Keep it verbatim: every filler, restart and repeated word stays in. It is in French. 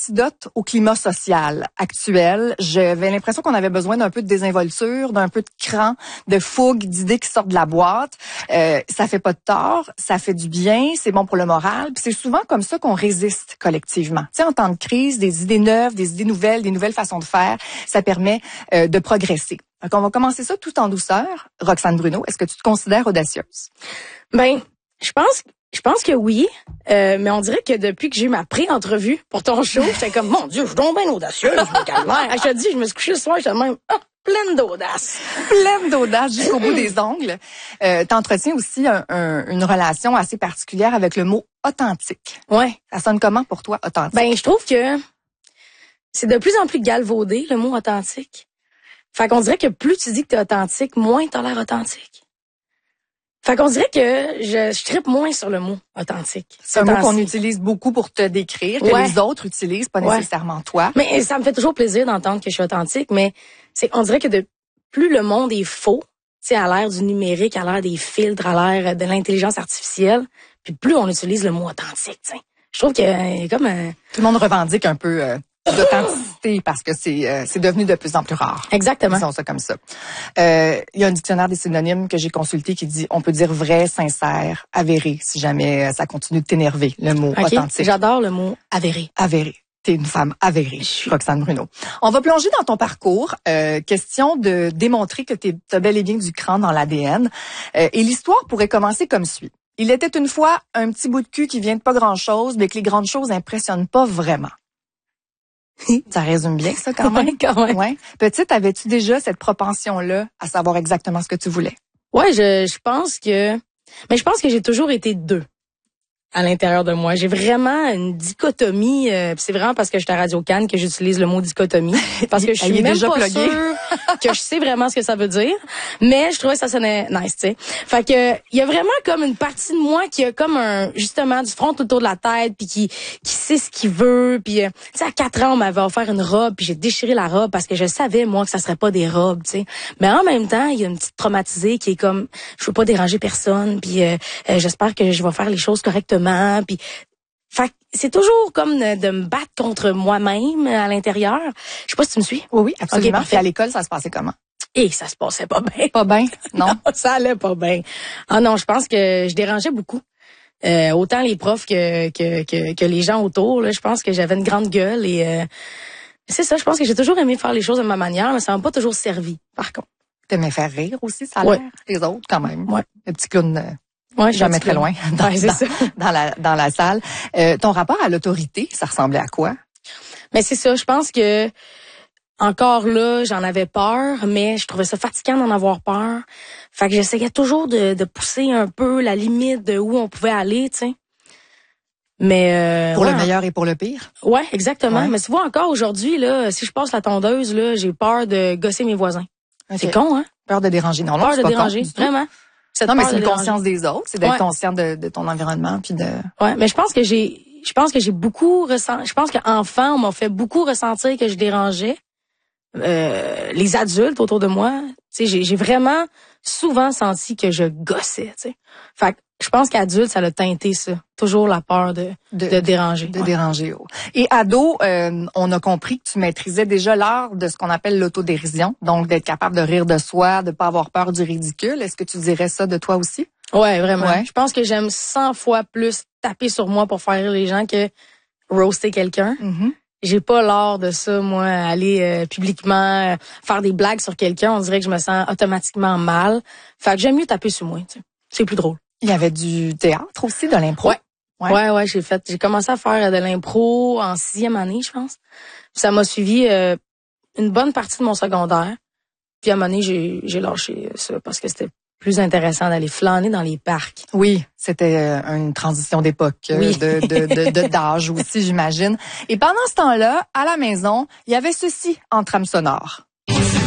l'antidote au climat social actuel. J'avais l'impression qu'on avait besoin d'un peu de désinvolture, d'un peu de cran, de fougue, d'idées qui sortent de la boîte. Euh, ça fait pas de tort, ça fait du bien, c'est bon pour le moral. Puis c'est souvent comme ça qu'on résiste collectivement. Tu sais, en temps de crise, des idées neuves, des idées nouvelles, des nouvelles façons de faire, ça permet euh, de progresser. Donc, on va commencer ça tout en douceur. Roxane Bruno, est-ce que tu te considères audacieuse? Ben, je pense, je pense que oui, euh, mais on dirait que depuis que j'ai eu ma pré-entrevue pour ton show, j'étais comme, mon Dieu, je suis donc bien audacieuse, je me calvaire. Je te dis, je me suis couchée le soir, j'étais même, ah, pleine d'audace. Pleine d'audace jusqu'au bout des ongles. Euh, t'entretiens aussi un, un, une relation assez particulière avec le mot authentique. Ouais. Ça sonne comment pour toi, authentique? Ben, je trouve que c'est de plus en plus galvaudé, le mot authentique. Fait qu'on dirait que plus tu dis que t'es authentique, moins t'as l'air authentique. Fait qu'on dirait que je, je trippe moins sur le mot authentique. C'est un mot qu'on utilise beaucoup pour te décrire, que ouais. les autres utilisent, pas nécessairement ouais. toi. Mais ça me fait toujours plaisir d'entendre que je suis authentique, mais c'est, on dirait que de plus le monde est faux, tu sais, à l'ère du numérique, à l'ère des filtres, à l'ère de l'intelligence artificielle, puis plus on utilise le mot authentique, tu sais. Je trouve que euh, comme un... Tout le monde revendique un peu... Euh... d'authenticité parce que c'est euh, c'est devenu de plus en plus rare. Exactement. Disons ça comme ça. Euh, il y a un dictionnaire des synonymes que j'ai consulté qui dit on peut dire vrai, sincère, avéré si jamais ça continue de t'énerver le mot okay. authentique. J'adore le mot avéré. Avéré. T'es une femme avérée, Roxane Bruno. On va plonger dans ton parcours. Euh, question de démontrer que t'es t'as bel et bien du cran dans l'A D N. Euh, et l'histoire pourrait commencer comme suit. Il était une fois un petit bout de cul qui vient de pas grand-chose, mais que les grandes choses impressionnent pas vraiment. Ça résume bien ça quand même. Ouais, quand même. Ouais. Petite, avais-tu déjà cette propension-là à savoir exactement ce que tu voulais? Ouais, je, je pense que, mais je pense que j'ai toujours été deux à l'intérieur de moi. J'ai vraiment une dichotomie. Euh, c'est vraiment parce que j'étais à Radio-Can que j'utilise le mot dichotomie, parce que je suis même pas sûre que je sais vraiment ce que ça veut dire. Mais je trouvais que ça sonnait nice, tu sais. Fait que il y a vraiment comme une partie de moi qui a comme un justement du front autour de la tête, puis qui qui sait ce qu'il veut. Puis euh, tu sais, à quatre ans, on m'avait offert une robe, puis j'ai déchiré la robe parce que je savais moi que ça serait pas des robes, tu sais. Mais en même temps, il y a une petite traumatisée qui est comme je veux pas déranger personne, puis euh, euh, j'espère que je vais faire les choses correctement. Puis, fait, c'est toujours comme de, de me battre contre moi-même à l'intérieur. Je sais pas si tu me suis. Oui, oui, absolument. Okay, et à l'école, ça se passait comment? Et ça se passait pas bien. Pas bien, non? non? Ça allait pas bien. Ah non, je pense que je dérangeais beaucoup. Euh, autant les profs que, que, que, que les gens autour. Là, je pense que j'avais une grande gueule et euh, c'est ça, je pense que j'ai toujours aimé faire les choses de ma manière, mais ça m'a pas toujours servi, par contre. T'aimais faire rire aussi, ça a l'air, ouais. les autres, quand même. Ouais. Le petit clown... Euh... Ouais, jamais très loin dans, ouais, dans, dans la dans la salle. Euh, ton rapport à l'autorité, ça ressemblait à quoi? Mais c'est ça, je pense que encore là, j'en avais peur, mais je trouvais ça fatigant d'en avoir peur. Fait que j'essayais toujours de, de pousser un peu la limite de où on pouvait aller, tu sais. Mais euh, pour ouais, le meilleur et pour le pire. Ouais, exactement. Ouais. Mais tu vois encore aujourd'hui là, si je passe la tondeuse là, j'ai peur de gosser mes voisins. Okay. C'est con, hein? Peur de déranger. Non, non, peur c'est de pas déranger, con, vraiment. Cette non, mais c'est une conscience des autres, c'est d'être ouais. conscient de, de ton environnement puis de. Ouais, mais je pense que j'ai, je pense que j'ai beaucoup ressenti. Je pense qu'enfant, on m'a fait beaucoup ressentir que je dérangeais euh, les adultes autour de moi. Tu sais, j'ai, j'ai vraiment souvent senti que je gossais. Tu sais, fait que je pense qu'adulte, ça l'a teinté ça. Toujours la peur de de, de déranger. De ouais. déranger. Et ado, euh, on a compris que tu maîtrisais déjà l'art de ce qu'on appelle l'autodérision, donc d'être capable de rire de soi, de pas avoir peur du ridicule. Est-ce que tu dirais ça de toi aussi? Ouais, vraiment. Ouais. Je pense que j'aime cent fois plus taper sur moi pour faire rire les gens que roaster quelqu'un. Mm-hmm. J'ai pas l'art de ça, moi, aller euh, publiquement euh, faire des blagues sur quelqu'un. On dirait que je me sens automatiquement mal. Fait que j'aime mieux taper sur moi. Tu sais. C'est plus drôle. Il y avait du théâtre aussi, de l'impro. Ouais. Ouais, ouais, ouais j'ai fait. J'ai commencé à faire de l'impro en sixième année, je pense. Puis ça m'a suivi euh, une bonne partie de mon secondaire. Puis à un moment donné, j'ai, j'ai lâché ça parce que c'était plus intéressant d'aller flâner dans les parcs. Oui, c'était une transition d'époque, oui. de, de, de, de d'âge aussi, j'imagine. Et pendant ce temps-là, à la maison, il y avait ceci en trame sonore.